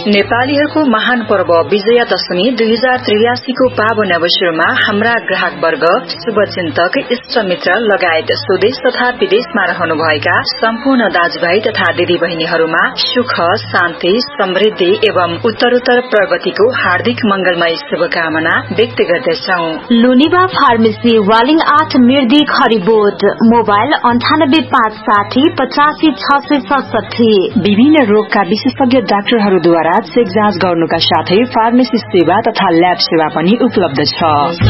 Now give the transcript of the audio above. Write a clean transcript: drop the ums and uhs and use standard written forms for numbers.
नेपालीहरूको महान पर्व विजयादशमी 2083 को पावन अवसरमा हाम्रा ग्राहक वर्ग, शुभचिन्तक, इष्टमित्र लगायत स्वदेश तथा विदेशमा रहनुभएका सम्पूर्ण दाजुभाइ तथा दिदीबहिनीहरूमा सुख, शान्ति, समृद्धि एवं उत्तरोत्तर प्रगतिको हार्दिक मंगलमय शुभकामना व्यक्त गर्दछौं। लुनिभा फार्मेसी वालिङ 8 मिर्दी खरिबोट, मोबाइल 9856 85 विभिन्न रोगका विशेषज्ञ डाक्टरहरूद्वारा चेक जाँच गर्नुका साथै फार्मेसी सेवा तथा ल्याब सेवा पनि उपलब्ध छ।